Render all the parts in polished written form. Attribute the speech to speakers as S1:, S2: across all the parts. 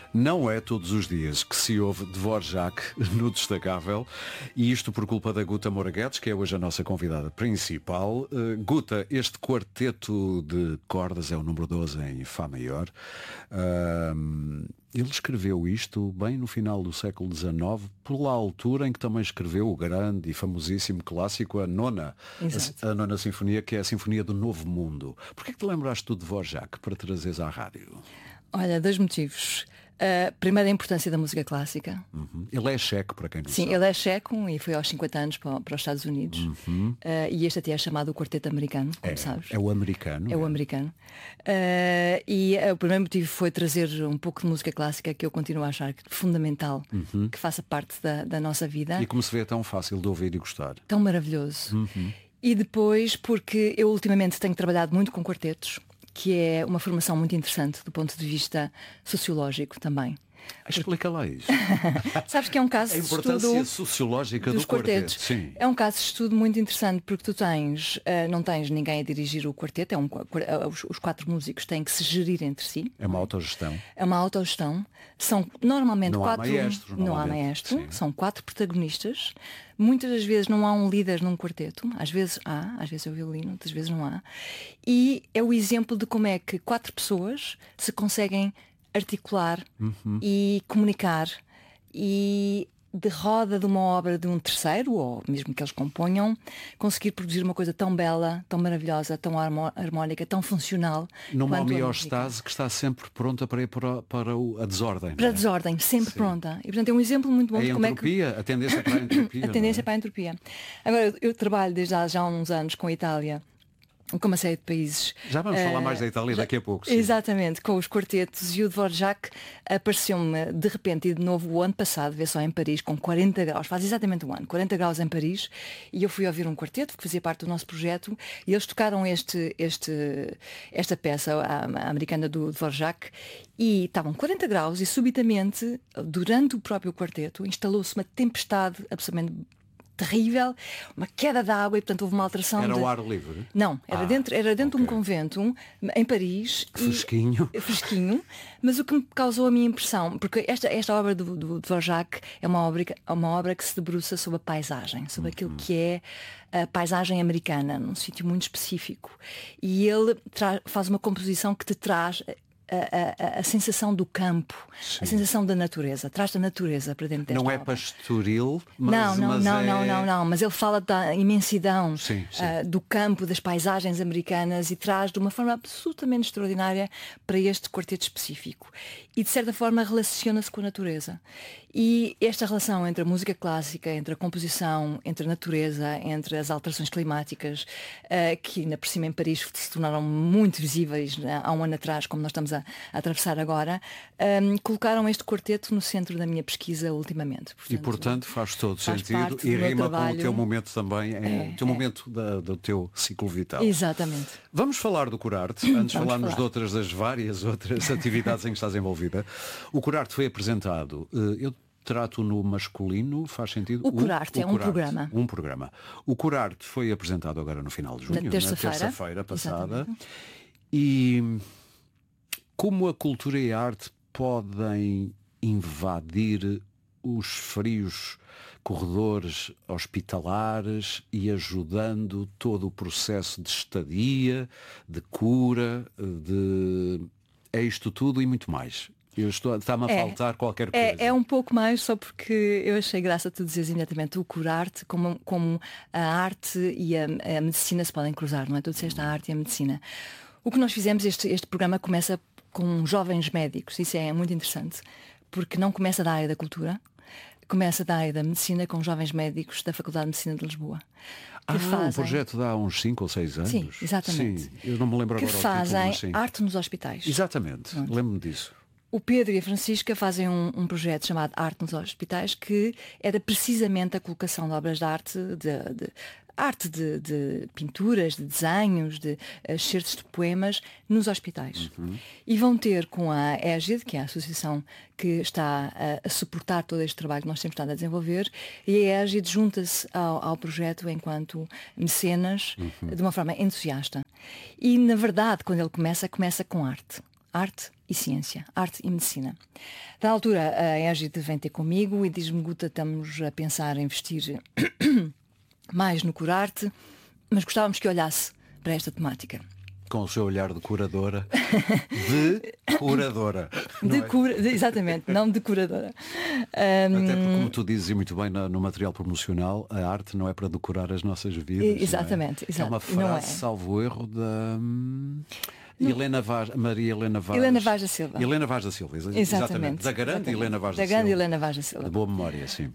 S1: Não é todos os dias que se ouve Dvorak no Destacável, e isto por culpa da Guta Moraguetes, que é hoje a nossa convidada principal. Guta, este quarteto de cordas é o número 12 em Fá maior. Ele escreveu isto bem no final do século XIX, pela altura em que também escreveu o grande e famosíssimo clássico, a nona sinfonia, que é a Sinfonia do Novo Mundo. Porquê que te lembraste do Dvorak para trazeres à rádio?
S2: Olha, 2 motivos. Primeiro, a importância da música clássica.
S1: Ele é checo, para quem não sabe.
S2: Sim, ele é checo e foi aos 50 anos para os Estados Unidos. E este até é chamado o Quarteto Americano, como sabes.
S1: É o americano.
S2: É o americano. E o primeiro motivo foi trazer um pouco de música clássica, que eu continuo a achar fundamental, que faça parte da nossa vida.
S1: E como se vê, é tão fácil de ouvir e gostar.
S2: Tão maravilhoso. E depois, porque eu ultimamente tenho trabalhado muito com quartetos, que é uma formação muito interessante do ponto de vista sociológico também.
S1: Explica lá isso.
S2: Sabes que é um caso
S1: A
S2: de
S1: importância
S2: estudo
S1: sociológica
S2: dos
S1: do quarteto.
S2: quartetos.
S1: Sim.
S2: É um caso de estudo muito interessante porque tu tens, não tens ninguém a dirigir o quarteto, os 4 músicos têm que se gerir entre si.
S1: É uma autogestão.
S2: É uma autogestão. São normalmente
S1: Não há
S2: 4.
S1: maestro,
S2: Não há
S1: normalmente.
S2: maestro.
S1: Sim.
S2: São 4 protagonistas. Muitas das vezes não há um líder num quarteto. Às vezes há, às vezes é o violino, outras vezes não há. E é o exemplo de como é que 4 pessoas se conseguem articular e comunicar, e de roda de uma obra de um terceiro, ou mesmo que eles componham, conseguir produzir uma coisa tão bela, tão maravilhosa, tão harmónica, tão funcional.
S1: Numa
S2: quanto a
S1: homeostase que está sempre pronta para ir para a desordem.
S2: para a
S1: não é?
S2: desordem, sempre
S1: Sim.
S2: pronta. E portanto é um exemplo muito bom
S1: A
S2: de como é que
S1: entropia, a tendência para a entropia.
S2: a tendência
S1: não é?
S2: para a entropia. Agora, eu trabalho desde há já uns anos com a Itália, com uma série de países.
S1: Já vamos falar mais da Itália daqui a pouco. Sim.
S2: Exatamente, com os quartetos, e o Dvorak apareceu-me de repente e de novo o ano passado, vê só, em Paris, com 40 graus, faz exatamente um ano, 40 graus em Paris, e eu fui ouvir um quarteto que fazia parte do nosso projeto, e eles tocaram esta peça, a americana do Dvorak, e estavam 40 graus e subitamente, durante o próprio quarteto, instalou-se uma tempestade absolutamente terrível, uma queda de água, e portanto houve uma alteração.
S1: Era ao ar livre?
S2: Não, era dentro de um convento em Paris.
S1: Fresquinho.
S2: Fresquinho, mas o que me causou a minha impressão, porque esta obra do Dvorak é uma obra que se debruça sobre a paisagem, sobre aquilo que é a paisagem americana, num sítio muito específico. E ele faz uma composição que te traz a sensação do campo,
S1: Sim.
S2: a sensação da natureza, traz a natureza para dentro desta
S1: Não é
S2: obra.
S1: pastoril, mas
S2: Não, mas ele fala da imensidão
S1: Sim.
S2: do campo, das paisagens americanas, e traz de uma forma absolutamente extraordinária para este quarteto específico. E de certa forma relaciona-se com a natureza. E esta relação entre a música clássica, entre a composição, entre a natureza, entre as alterações climáticas, que ainda por cima em Paris se tornaram muito visíveis há um ano atrás, como nós estamos a atravessar agora, colocaram este quarteto no centro da minha pesquisa ultimamente.
S1: E portanto faz todo sentido
S2: parte
S1: e
S2: do meu
S1: rima com o
S2: trabalho.
S1: teu momento também, o teu momento do teu ciclo vital.
S2: Exatamente.
S1: Vamos falar do Curarte, antes de falarmos
S2: falar.
S1: de outras, das várias outras atividades em que estás envolvida. O Curarte foi apresentado, eu trato no masculino, faz sentido?
S2: O Curarte é um programa.
S1: Um programa. O Curarte foi apresentado agora no final de junho,
S2: Na terça-feira
S1: passada.
S2: Exatamente.
S1: E como a cultura e a arte podem invadir os frios corredores hospitalares e ajudando todo o processo de estadia, de cura, é isto tudo e muito mais. Está-me a faltar qualquer coisa.
S2: É um pouco mais, só porque eu achei graça tu dizeres imediatamente o Curarte, como a arte e a medicina se podem cruzar, não é? Tu disseste a arte e a medicina. O que nós fizemos, este programa começa com jovens médicos, isso é muito interessante, porque não começa da área da cultura, começa da área da medicina, com jovens médicos da Faculdade de Medicina de Lisboa.
S1: Um projeto de há uns 5 ou 6 anos.
S2: Sim, exatamente.
S1: Sim, eu não me lembro
S2: Que
S1: agora o
S2: fazem
S1: título,
S2: arte nos hospitais.
S1: Exatamente, lembro-me disso.
S2: O Pedro e a Francisca fazem um projeto chamado Arte nos Hospitais, que era precisamente a colocação de obras de arte, de pinturas, de desenhos, de excertos de poemas nos hospitais. E vão ter com a Égide, que é a associação que está a suportar todo este trabalho que nós temos estado a desenvolver, e a Égide junta-se ao projeto enquanto mecenas, de uma forma entusiasta. E, na verdade, quando ele começa com arte. arte e ciência, arte e medicina. Da altura, a Égide vem ter comigo e diz-me: Guta, estamos a pensar em investir mais no Curarte, mas gostávamos que olhasse para esta temática.
S1: Com o seu olhar de curadora. De curadora.
S2: Exatamente, não de curadora.
S1: Até porque, como tu dizes muito bem no material promocional, a arte não é para decorar as nossas vidas.
S2: Exatamente.
S1: É uma frase, salvo erro, da Maria Helena Vaz da Silva. Helena Vaz da Silva, exatamente. Da grande Helena Vaz da Silva.
S2: Da grande Helena Vaz da Silva.
S1: De boa memória, sim.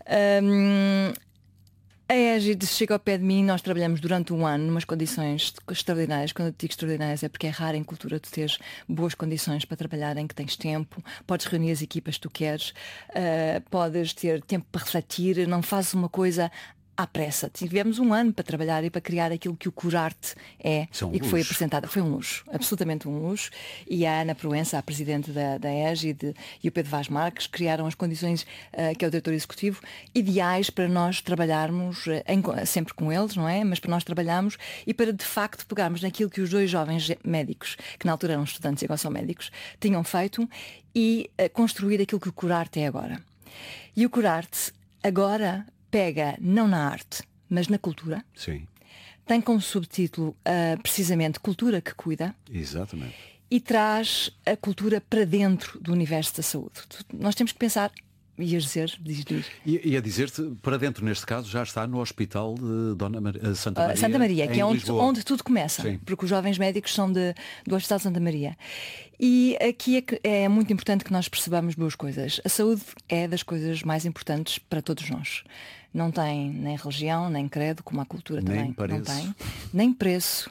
S2: A Égide chega ao pé de mim. Nós trabalhamos durante um ano numas condições extraordinárias. Quando eu digo extraordinárias é porque é raro em cultura tu teres boas condições para trabalhar, em que tens tempo, podes reunir as equipas que tu queres, podes ter tempo para refletir, não fazes uma coisa à pressa. Tivemos um ano para trabalhar e para criar aquilo que o Curarte é e que foi apresentado. Foi um luxo, absolutamente um luxo. E a Ana Proença, a presidente da Égide, e o Pedro Vaz Marques criaram as condições, que é o diretor executivo, ideais para nós trabalharmos, sempre com eles, não é? Mas para nós trabalharmos e para de facto pegarmos naquilo que os dois jovens médicos, que na altura eram estudantes e agora são médicos, tinham feito e construir aquilo que o Curarte é agora. E o Curarte agora pega não na arte, mas na cultura.
S1: Sim.
S2: Tem como subtítulo precisamente Cultura que Cuida.
S1: Exatamente.
S2: E traz a cultura para dentro do universo da saúde. Nós temos que pensar, ias dizer, diz.
S1: E a dizer-te, para dentro neste caso, já está no Hospital de Santa
S2: Maria, que é onde tudo começa.
S1: Sim.
S2: Porque os jovens médicos são do Hospital de Santa Maria. E aqui é muito importante que nós percebamos duas coisas. A saúde é das coisas mais importantes para todos nós. Não tem nem religião, nem credo, como a cultura também não tem. Nem preço,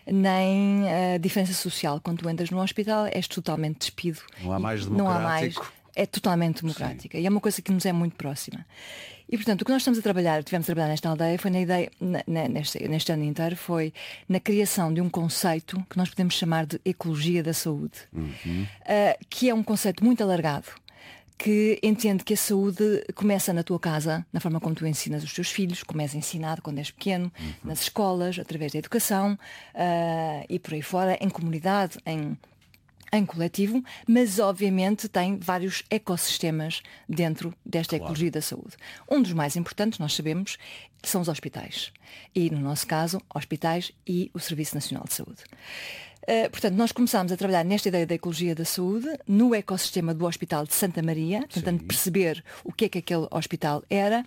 S2: nem diferença social. Quando tu entras no hospital és totalmente despido.
S1: Não há mais democrático.
S2: É totalmente democrática. Sim. E é uma coisa que nos é muito próxima. E portanto o que nós tivemos a trabalhar nesta aldeia foi na ideia, neste ano inteiro, foi na criação de um conceito que nós podemos chamar de ecologia da saúde. Que é um conceito muito alargado, que entende que a saúde começa na tua casa, na forma como tu ensinas os teus filhos, como és ensinado quando és pequeno, nas escolas, através da educação, e por aí fora, em comunidade, em coletivo, mas obviamente tem vários ecossistemas dentro desta ecologia da saúde. Um dos mais importantes, nós sabemos, são os hospitais. E no nosso caso, hospitais e o Serviço Nacional de Saúde. Portanto, nós começámos a trabalhar nesta ideia da ecologia da saúde no ecossistema do Hospital de Santa Maria, tentando perceber o que aquele hospital era,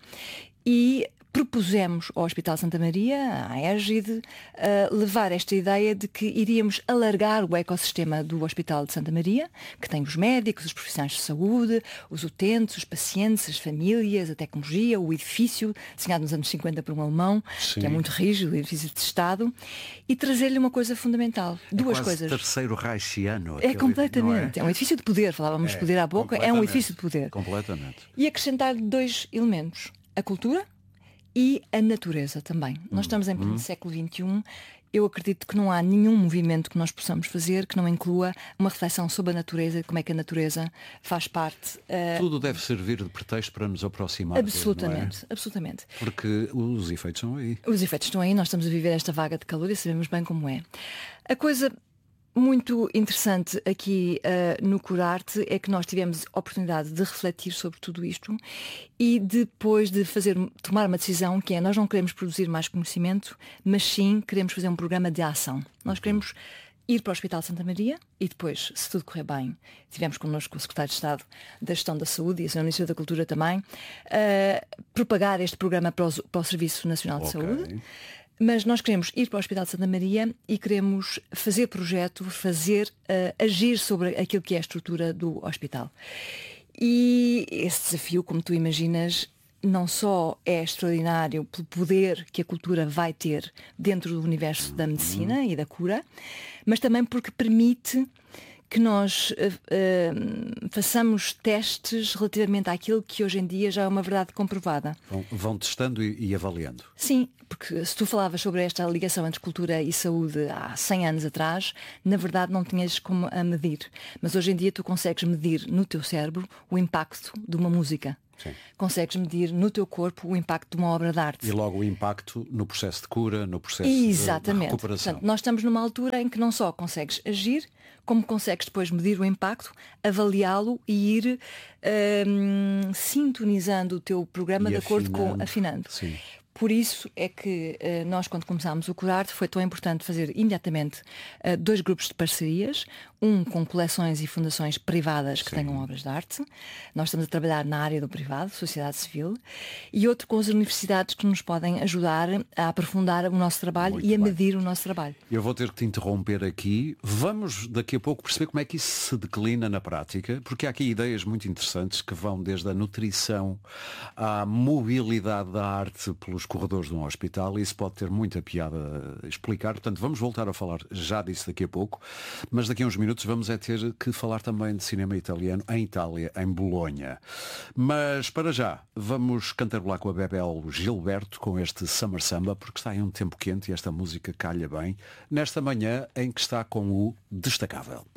S2: e propusemos ao Hospital Santa Maria, à Égide, levar esta ideia de que iríamos alargar o ecossistema do Hospital de Santa Maria, que tem os médicos, os profissionais de saúde, os utentes, os pacientes, as famílias, a tecnologia, o edifício, desenhado nos anos 50 por um alemão, que é muito rígido, o edifício de Estado, e trazer-lhe uma coisa fundamental. Duas coisas.
S1: Terceiro reichiano.
S2: É completamente. É um edifício de poder, falávamos de poder há pouco, é um edifício de poder.
S1: Completamente.
S2: E acrescentar dois elementos. A cultura e a natureza também. Nós estamos em pleno século XXI. Eu acredito que não há nenhum movimento que nós possamos fazer que não inclua uma reflexão sobre a natureza e como é que a natureza faz parte.
S1: Tudo deve servir de pretexto para nos aproximar.
S2: Absolutamente, absolutamente.
S1: Porque os efeitos estão aí.
S2: Os efeitos estão aí, nós estamos a viver esta vaga de calor e sabemos bem como é. A coisa muito interessante aqui no Curarte é que nós tivemos a oportunidade de refletir sobre tudo isto e depois de tomar uma decisão que é: nós não queremos produzir mais conhecimento, mas sim queremos fazer um programa de ação. Nós queremos ir para o Hospital de Santa Maria e depois, se tudo correr bem, tivemos connosco o Secretário de Estado da Gestão da Saúde e a Sra. Ministra da Cultura também, propagar este programa para o Serviço Nacional de Saúde. Mas nós queremos ir para o Hospital de Santa Maria e queremos fazer projeto, agir sobre aquilo que é a estrutura do hospital. E esse desafio, como tu imaginas, não só é extraordinário pelo poder que a cultura vai ter dentro do universo da medicina e da cura, mas também porque permite que nós façamos testes relativamente àquilo que hoje em dia já é uma verdade comprovada.
S1: Vão testando e avaliando.
S2: Sim, porque se tu falavas sobre esta ligação entre cultura e saúde há 100 anos atrás, na verdade não tinhas como a medir. Mas hoje em dia tu consegues medir no teu cérebro o impacto de uma música. consegues medir no teu corpo o impacto de uma obra de arte.
S1: E logo o impacto no processo de cura, no processo de recuperação.
S2: Portanto, nós estamos numa altura em que não só consegues agir, como consegues depois medir o impacto, avaliá-lo e ir sintonizando o teu programa de acordo com afinando.
S1: Sim.
S2: Por isso é que nós, quando começámos o Curarte, foi tão importante fazer imediatamente 2 grupos de parcerias, um com coleções e fundações privadas que tenham obras de arte. Nós estamos a trabalhar na área do privado, sociedade civil, e outro com as universidades que nos podem ajudar a aprofundar o nosso trabalho e a medir o nosso trabalho.
S1: Eu vou ter que te interromper aqui. Vamos daqui a pouco perceber como é que isso se declina na prática, porque há aqui ideias muito interessantes que vão desde a nutrição à mobilidade da arte pelos corredores de um hospital, e isso pode ter muita piada a explicar. Portanto, vamos voltar a falar já disso daqui a pouco, mas daqui a uns minutos vamos ter que falar também de cinema italiano em Itália, em Bolonha. Mas para já, vamos cantarolar com a Bebel Gilberto com este Summer Samba, porque está em um tempo quente e esta música calha bem nesta manhã em que está com o Destacável.